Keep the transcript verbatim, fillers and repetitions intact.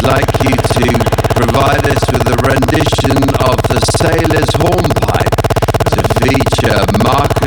I'd like you to provide us with a rendition of the Sailor's Hornpipe to feature Mark